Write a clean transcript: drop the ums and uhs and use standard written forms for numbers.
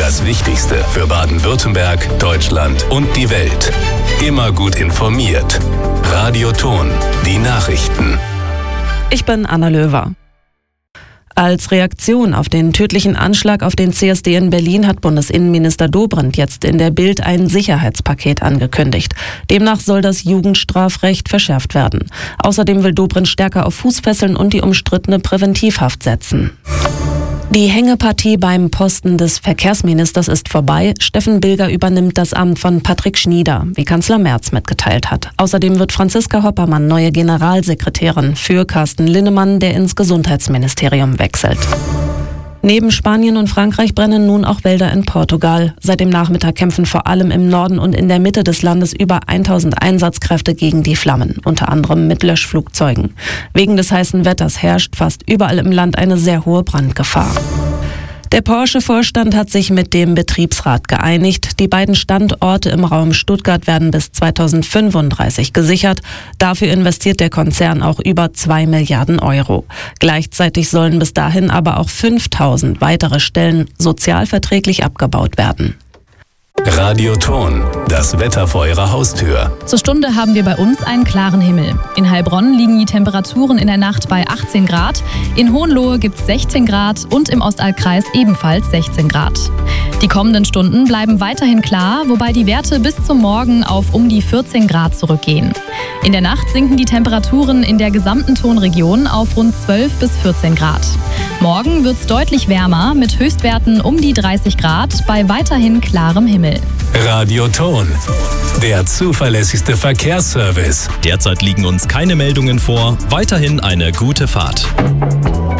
Das Wichtigste für Baden-Württemberg, Deutschland und die Welt. Immer gut informiert. Radio Thon, die Nachrichten. Ich bin Anna Löwer. Als Reaktion auf den tödlichen Anschlag auf den CSD in Berlin hat Bundesinnenminister Dobrindt jetzt in der Bild ein Sicherheitspaket angekündigt. Demnach soll das Jugendstrafrecht verschärft werden. Außerdem will Dobrindt stärker auf Fußfesseln und die umstrittene Präventivhaft setzen. Die Hängepartie beim Posten des Verkehrsministers ist vorbei. Steffen Bilger übernimmt das Amt von Patrick Schnieder, wie Kanzler Merz mitgeteilt hat. Außerdem wird Franziska Hoppermann neue Generalsekretärin für Carsten Linnemann, der ins Gesundheitsministerium wechselt. Neben Spanien und Frankreich brennen nun auch Wälder in Portugal. Seit dem Nachmittag kämpfen vor allem im Norden und in der Mitte des Landes über 1000 Einsatzkräfte gegen die Flammen, unter anderem mit Löschflugzeugen. Wegen des heißen Wetters herrscht fast überall im Land eine sehr hohe Brandgefahr. Der Porsche-Vorstand hat sich mit dem Betriebsrat geeinigt. Die beiden Standorte im Raum Stuttgart werden bis 2035 gesichert. Dafür investiert der Konzern auch über 2 Milliarden Euro. Gleichzeitig sollen bis dahin aber auch 5000 weitere Stellen sozialverträglich abgebaut werden. Radio Thon, das Wetter vor Ihrer Haustür. Zur Stunde haben wir bei uns einen klaren Himmel. In Heilbronn liegen die Temperaturen in der Nacht bei 18 Grad, in Hohenlohe gibt es 16 Grad und im Ostalbkreis ebenfalls 16 Grad. Die kommenden Stunden bleiben weiterhin klar, wobei die Werte bis zum Morgen auf um die 14 Grad zurückgehen. In der Nacht sinken die Temperaturen in der gesamten Thonregion auf rund 12 bis 14 Grad. Morgen wird es deutlich wärmer mit Höchstwerten um die 30 Grad bei weiterhin klarem Himmel. Radio Thon, der zuverlässigste Verkehrsservice. Derzeit liegen uns keine Meldungen vor. Weiterhin eine gute Fahrt.